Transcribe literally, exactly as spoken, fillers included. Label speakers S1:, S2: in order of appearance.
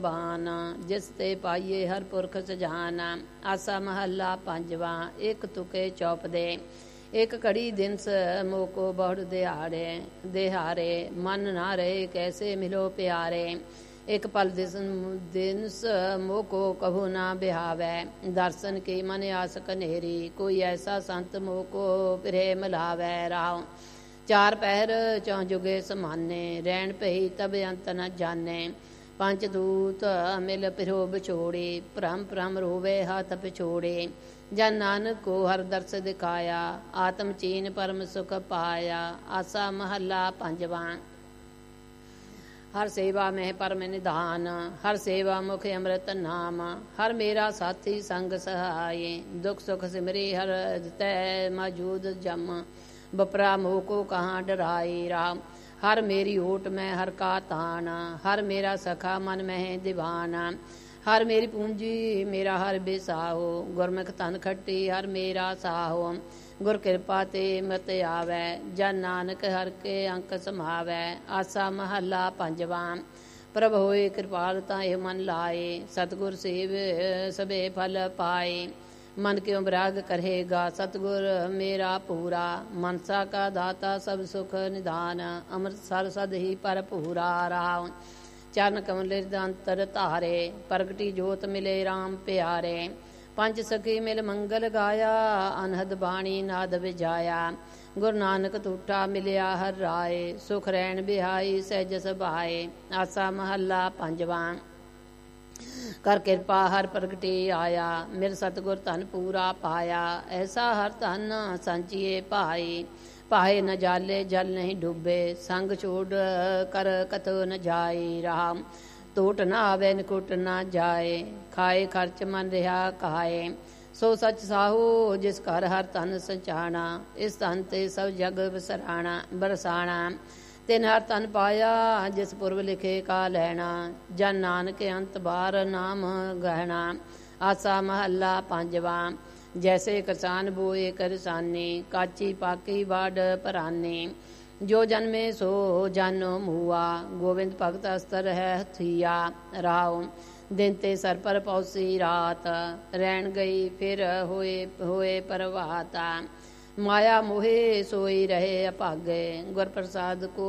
S1: ਬਾਨ ਜਿਸ ਤੇ ਪਾਈਏ ਹਰ ਪੁਰਖ ਸਜਾਨ। ਆਸਾ ਮਹੱਲਾ ਪੰਜਵਾਂ। ਇੱਕ ਤੁਕੇ ਚੌਪਦੇ। ਇੱਕ ਘੜੀ ਦਿਨਸ ਮੋਕੋ ਬਹੁੜ ਦਿਹਾੜੇ ਦਿਹਾਰੇ ਮਨ ਨਾ ਰਹੇ ਕੈਸੇ ਮਿਲੋ ਪਿਆਰੇ। ਇੱਕ ਪਲ ਦਿਸ ਦਿਨਸ ਮੋਕੋ ਕਭੂ ਨਾ ਬਿਹਾਵੈ ਦਰਸ਼ਨ ਕੀ ਮਨ ਆਸ ਕਨੇਰੀ। ਕੋਈ ਐਸਾ ਸੰਤ ਮੋਕੋ ਪਿਰੇ ਮਿਲਾਵੈ ਰਾਉ। ਚਾਰ ਪਹਿਰ ਚੌ ਜੁਗੇ ਸਮਾਨੇ ਰਹਿਣ ਪਈ ਤਬ ਅੰਤ ਨ ਜਾਣੇ। ਪੰਜ ਦੂਤ ਮਿਲ ਪਿਰੋ ਵਿਛੋੜੇ ਭ੍ਰਮ ਭ੍ਰਮ ਰੋਵੇ ਹੱਥ ਪਿਛੋੜੇ। ਜਨ ਨਾਨਕ ਕੋ ਹਰ ਦਰਸ ਦਿਖਾਇਆ ਆਤਮ ਚੀਨ ਪਰਮ ਸੁਖ ਪਾਇਆ। ਆਸਾ ਮਹੱਲਾ ਪੰਜਵਾਂ। ਹਰ ਸੇਵਾ ਮਹਿ ਪਰਮ ਨਿਧਾਨ ਹਰ ਸੇਵਾ ਮੁਖ ਅੰਮ੍ਰਿਤ ਨਾਮ। ਹਰ ਮੇਰਾ ਸਾਥੀ ਸੰਗ ਸਹਾਏ ਦੁਖ ਸੁਖ ਸਿਮਰੇ ਹਰ ਤੈ ਮੌਜੂਦ ਜਮ। ਬਪਰਾ ਮੋਹ ਕੋ ਕਹਾਂ ਡਰਾਏ ਰਾਮ। ਹਰ ਮੇਰੀ ਓਟ ਮੈਂ ਹਰ ਕਾ ਤਾਨ ਹਰ ਮੇਰਾ ਸਖਾ ਮਨ ਮਹਿ ਦੀਵਾਨਾ। ਹਰ ਮੇਰੀ ਪੂੰਜੀ ਮੇਰਾ ਹਰ ਬਿਸਾਹੋ ਗੁਰਮੁਖ ਧਨ ਖੱਟੀ ਹਰ ਮੇਰਾ ਸਾਹੋ। ਗੁਰ ਕਿਰਪਾ ਤੇ ਮਤ ਆਵੈ ਜਨ ਨਾਨਕ ਹਰ ਕੇ ਅੰਕ ਸਮਾਵੈ। ਆਸਾ ਮਹੱਲਾ ਪੰਜਵਾਂ। ਪ੍ਰਭ ਹੋਏ ਕਿਰਪਾਲ ਤਾਂ ਇਹ ਮਨ ਲਾਏ ਸਤਿਗੁਰ ਸੇਵ ਸਭੇ ਫਲ ਪਾਏ। मन क्यों विराग करेगा सतगुर मेरा पूरा। मनसा का दाता सब सुख निधान अमृत सर सद ही पर पूरा राम। चरण कमल अंतर धारे प्रगटी जोत मिले राम प्यारे। पंच सखी मिल मंगल गाया अनहद बाणी नाद विजाया। गुरु नानक टूटा मिलिया हर राय सुख रैन बिहाई सहज सभाए। आसा महला पंजवां। कर किरपा हर प्रगटे आया मेरे सतगुर धन पूरा पाया। ऐसा हर धन संचिए भाई भाए न जाले जल नहीं डूबे। संग छोड़ कर कतो न जाए राम। टूट न आवे निकुट न जाए खाए खर्च मन रहा खाए। सो सच साहू जिस घर हर धन संचाना इस धन ते सब जग बसराना बरसाना। तिन हर तन पाया जिस पुरब लिखे का लैना जन नानक अंत बार नाम गहना। आसा महला पंजवां। जैसे किसान बोए करसाने काची पाकी बाड़ पराने। जो जन्मे सो जानो मुआ गोविंद भगत अस्तर है हथिया राव। दिन ते सर पर पौसी रात रैन गई फिर होए होए परवाता। माया मोहे सोई रहे अभागे गुर प्रसाद को